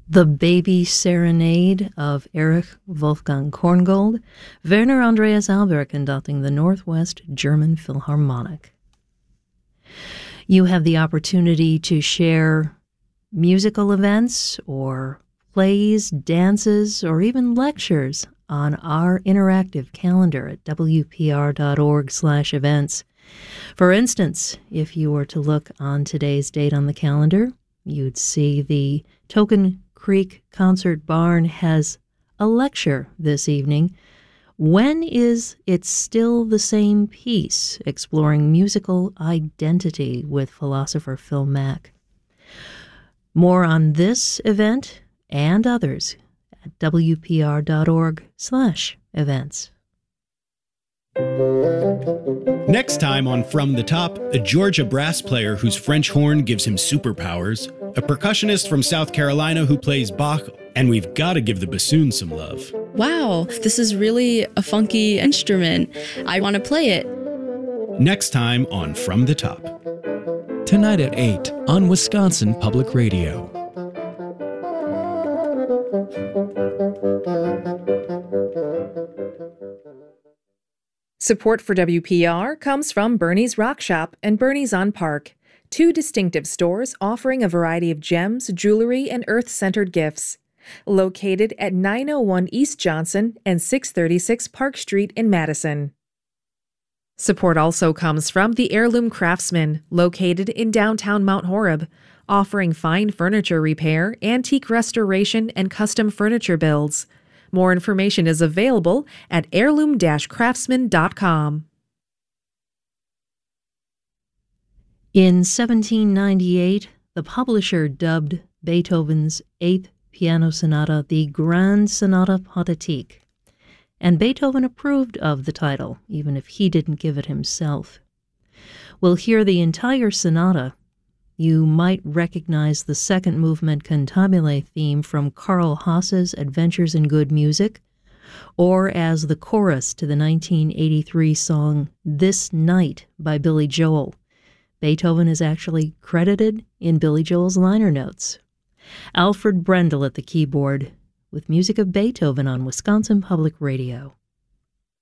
The Baby Serenade of Erich Wolfgang Korngold, Werner Andreas Albert conducting the Northwest German Philharmonic. You have the opportunity to share musical events or plays, dances, or even lectures on our interactive calendar at wpr.org/events. For instance, if you were to look on today's date on the calendar, you'd see the Token Creek Concert Barn has a lecture this evening. When is It Still the Same Piece? Exploring musical identity with philosopher Phil Mack. More on this event and others at wpr.org/events. Next time on From the Top, a Georgia brass player whose French horn gives him superpowers, a percussionist from South Carolina who plays Bach, and we've got to give the bassoon some love. Wow, this is really a funky instrument. I want to play it. Next time on From the Top. Tonight at 8 on Wisconsin Public Radio. Support for WPR comes from Bernie's Rock Shop and Bernie's on Park, two distinctive stores offering a variety of gems, jewelry, and earth-centered gifts. Located at 901 East Johnson and 636 Park Street in Madison. Support also comes from the Heirloom Craftsman, located in downtown Mount Horeb, offering fine furniture repair, antique restoration, and custom furniture builds. More information is available at heirloom-craftsman.com. In 1798, the publisher dubbed Beethoven's Eighth Piano Sonata the Grande Sonata Pathétique, and Beethoven approved of the title, even if he didn't give it himself. We'll hear the entire sonata. You might recognize the second movement cantabile theme from Carl Haas's Adventures in Good Music, or as the chorus to the 1983 song This Night by Billy Joel. Beethoven is actually credited in Billy Joel's liner notes. Alfred Brendel at the keyboard, with music of Beethoven on Wisconsin Public Radio.